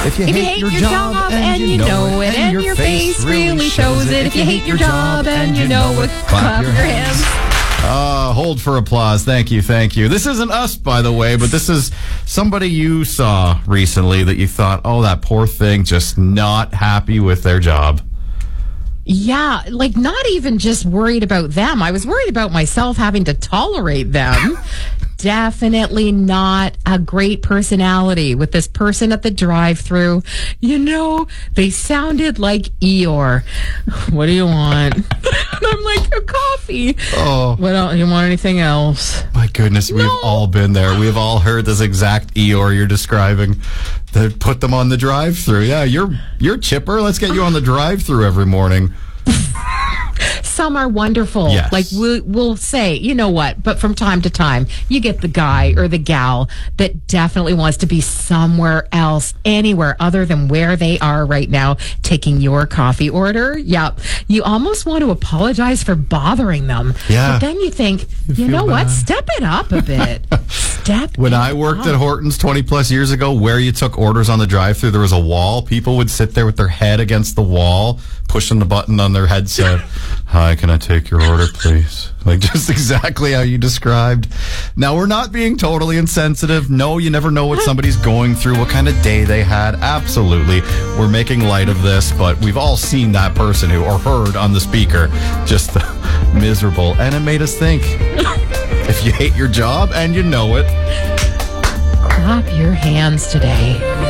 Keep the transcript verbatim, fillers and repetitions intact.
If you If hate, you hate your, your job, job and you know it, and your face really shows it. If you hate your job and you know it, clap your hands. Uh, hold for applause. Thank you, thank you. This isn't us, by the way, but this is somebody you saw recently that you thought, oh, that poor thing, just not happy with their job. Yeah, like not even just worried about them. I was worried about myself having to tolerate them. Definitely not a great personality with this person at the drive-thru. You know, they sounded like Eeyore. What do you want? And I'm like, a coffee. Oh. What else? You want anything else? My goodness, we've No. all been there. We've all heard this exact Eeyore you're describing. They put them on the drive-thru. Yeah, you're you're chipper. Let's get you on the drive-thru every morning. Some are wonderful. Yes. Like we'll, we'll say, you know what? But from time to time, you get the guy or the gal that definitely wants to be somewhere else, anywhere other than where they are right now, taking your coffee order. Yep. You almost want to apologize for bothering them. Yeah. But then you think, you, feel know what? bad. Step it up a bit. Step When it I worked up. at Hortons twenty plus years ago, where you took orders on the drive-thru, there was a wall. People would sit there with their head against the wall, pushing the button on their headset. Hi, can I take your order, please? Like just exactly how you described. Now, we're not being totally insensitive. No, you never know what somebody's going through, what kind of day they had. Absolutely. We're making light of this, but we've all seen that person who, or heard on the speaker, just miserable. And it made us think, if you hate your job and you know it, Clap your hands today.